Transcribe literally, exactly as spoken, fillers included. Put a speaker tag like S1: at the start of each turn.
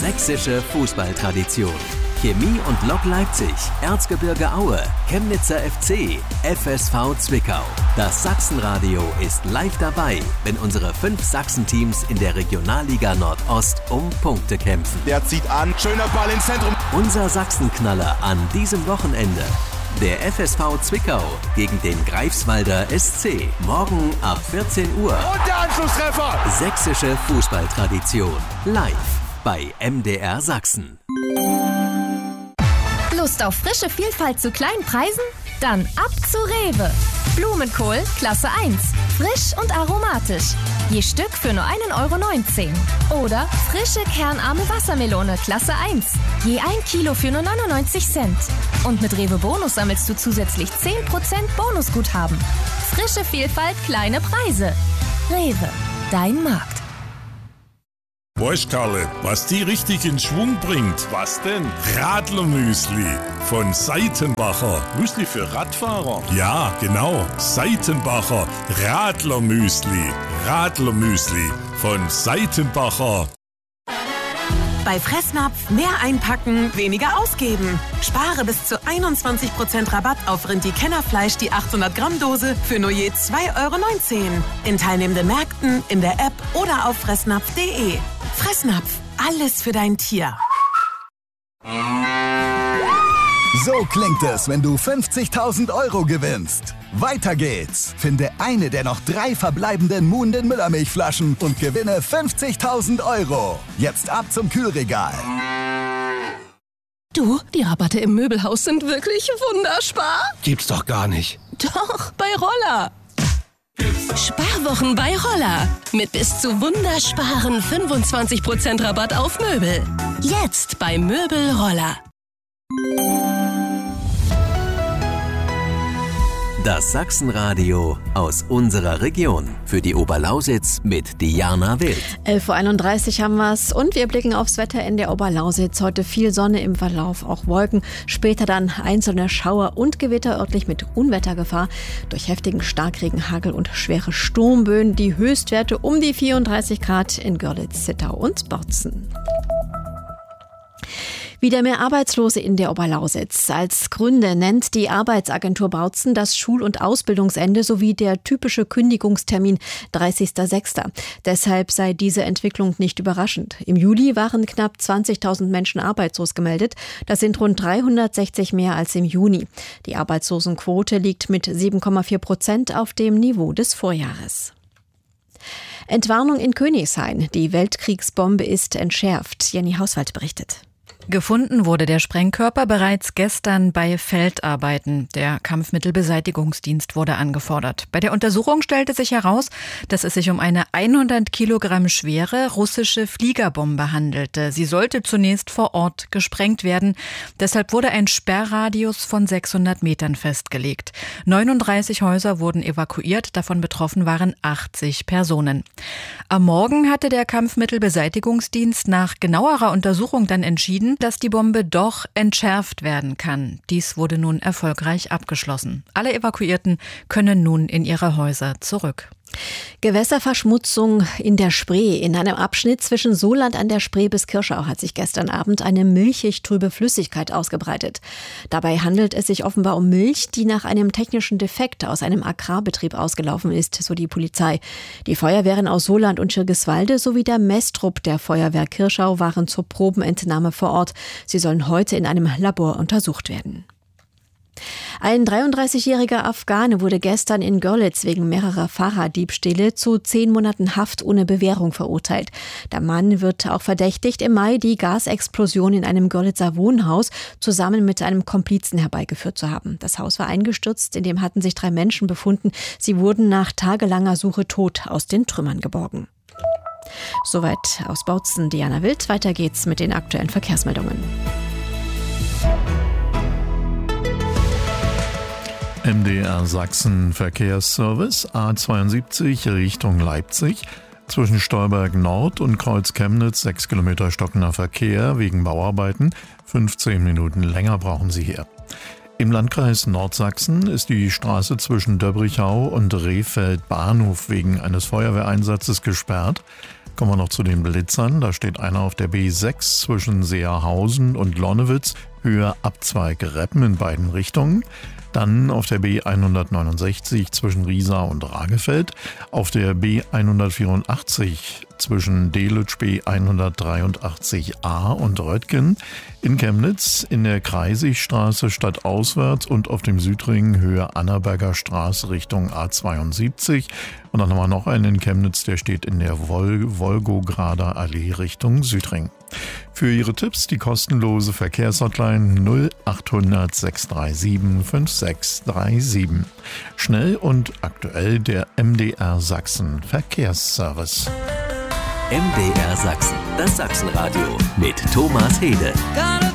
S1: Sächsische Fußballtradition. Chemie und Lok Leipzig, Erzgebirge Aue, Chemnitzer F C, F S V Zwickau. Das Sachsenradio ist live dabei, wenn unsere fünf Sachsenteams in der Regionalliga Nordost um Punkte kämpfen.
S2: Der zieht an, schöner Ball ins Zentrum.
S1: Unser Sachsenknaller an diesem Wochenende. Der F S V Zwickau gegen den Greifswalder S C. Morgen ab vierzehn Uhr.
S2: Und der Anschlusstreffer.
S1: Sächsische Fußballtradition. Live bei M D R Sachsen.
S3: Lust auf frische Vielfalt zu kleinen Preisen? Dann ab zu Rewe. Blumenkohl Klasse eins. Frisch und aromatisch. Je Stück für nur ein Euro neunzehn. Oder frische kernarme Wassermelone Klasse eins. Je ein Kilo für nur neunundneunzig Cent. Und mit Rewe Bonus sammelst du zusätzlich zehn Prozent Bonusguthaben. Frische Vielfalt, kleine Preise. Rewe, dein Markt.
S4: Weißt Karle, was die richtig in Schwung bringt?
S2: Was denn?
S4: Radlermüsli von Seitenbacher.
S2: Müsli für Radfahrer?
S4: Ja, genau. Seitenbacher Radlermüsli. Radlermüsli von Seitenbacher.
S5: Bei Fressnapf mehr einpacken, weniger ausgeben. Spare bis zu einundzwanzig Prozent Rabatt auf Rindi-Kennerfleisch, die achthundert Gramm Dose für nur je zwei Euro neunzehn. In teilnehmenden Märkten, in der App oder auf fressnapf punkt de. Fressnapf, alles für dein Tier.
S6: So klingt es, wenn du fünfzigtausend Euro gewinnst. Weiter geht's. Finde eine der noch drei verbleibenden Muhnden Müllermilchflaschen und gewinne fünfzigtausend Euro. Jetzt ab zum Kühlregal.
S7: Du, die Rabatte im Möbelhaus sind wirklich wunderspar.
S8: Gibt's doch gar nicht.
S7: Doch, bei Roller. Sparwochen bei Roller. Mit bis zu wundersparen fünfundzwanzig Prozent Rabatt auf Möbel. Jetzt bei Möbel Roller.
S1: Das Sachsenradio aus unserer Region. Für die Oberlausitz mit Diana Wild.
S9: elf Uhr einunddreißig haben wir es und wir blicken aufs Wetter in der Oberlausitz. Heute viel Sonne, im Verlauf auch Wolken. Später dann einzelne Schauer und Gewitter, örtlich mit Unwettergefahr. Durch heftigen Starkregen, Hagel und schwere Sturmböen. Die Höchstwerte um die vierunddreißig Grad in Görlitz, Zittau und Bautzen. Wieder mehr Arbeitslose in der Oberlausitz. Als Gründe nennt die Arbeitsagentur Bautzen das Schul- und Ausbildungsende sowie der typische Kündigungstermin dreißigster sechster Deshalb sei diese Entwicklung nicht überraschend. Im Juli waren knapp zwanzigtausend Menschen arbeitslos gemeldet. Das sind rund dreihundertsechzig mehr als im Juni. Die Arbeitslosenquote liegt mit sieben Komma vier Prozent auf dem Niveau des Vorjahres. Entwarnung in Königshain. Die Weltkriegsbombe ist entschärft. Jenny Hauswald berichtet.
S10: Gefunden wurde der Sprengkörper bereits gestern bei Feldarbeiten. Der Kampfmittelbeseitigungsdienst wurde angefordert. Bei der Untersuchung stellte sich heraus, dass es sich um eine hundert Kilogramm schwere russische Fliegerbombe handelte. Sie sollte zunächst vor Ort gesprengt werden. Deshalb wurde ein Sperrradius von sechshundert Metern festgelegt. neununddreißig Häuser wurden evakuiert, davon betroffen waren achtzig Personen. Am Morgen hatte der Kampfmittelbeseitigungsdienst nach genauerer Untersuchung dann entschieden, dass die Bombe doch entschärft werden kann. Dies wurde nun erfolgreich abgeschlossen. Alle Evakuierten können nun in ihre Häuser zurück.
S9: Gewässerverschmutzung in der Spree. In einem Abschnitt zwischen Soland an der Spree bis Kirschau hat sich gestern Abend eine milchig-trübe Flüssigkeit ausgebreitet. Dabei handelt es sich offenbar um Milch, die nach einem technischen Defekt aus einem Agrarbetrieb ausgelaufen ist, so die Polizei. Die Feuerwehren aus Soland und Schirgiswalde sowie der Messtrupp der Feuerwehr Kirschau waren zur Probenentnahme vor Ort. Sie sollen heute in einem Labor untersucht werden. Ein dreiunddreißigjähriger Afghane wurde gestern in Görlitz wegen mehrerer Fahrraddiebstähle zu zehn Monaten Haft ohne Bewährung verurteilt. Der Mann wird auch verdächtigt, im Mai die Gasexplosion in einem Görlitzer Wohnhaus zusammen mit einem Komplizen herbeigeführt zu haben. Das Haus war eingestürzt, in dem hatten sich drei Menschen befunden. Sie wurden nach tagelanger Suche tot aus den Trümmern geborgen. Soweit aus Bautzen, Diana Wild. Weiter geht's mit den aktuellen Verkehrsmeldungen.
S11: M D R Sachsen Verkehrsservice A zweiundsiebzig Richtung Leipzig. Zwischen Stolberg Nord und Kreuz Chemnitz sechs Kilometer stockender Verkehr wegen Bauarbeiten. fünfzehn Minuten länger brauchen Sie hier. Im Landkreis Nordsachsen ist die Straße zwischen Döbrichau und Rehfeld Bahnhof wegen eines Feuerwehreinsatzes gesperrt. Kommen wir noch zu den Blitzern. Da steht einer auf der B sechs zwischen Seerhausen und Lonnewitz, Höhe Abzweig Reppen in beiden Richtungen. Dann auf der B hundertneunundsechzig zwischen Riesa und Rahgefeld, auf der B hundertvierundachtzig zwischen Delitzsch B hundertdreiundachtzig a und Röttgen, in Chemnitz in der Kreisigstraße stadtauswärts und auf dem Südring Höhe Annaberger Straße Richtung A zweiundsiebzig. Und dann haben wir noch einen in Chemnitz, der steht in der Vol- Wolgograder Allee Richtung Südring. Für Ihre Tipps die kostenlose Verkehrshotline null achthundert sechshundertsiebenunddreißig fünfundsiebzig siebenunddreißig. Schnell und aktuell der M D R Sachsen Verkehrsservice.
S1: M D R Sachsen, das Sachsenradio mit Thomas Hede.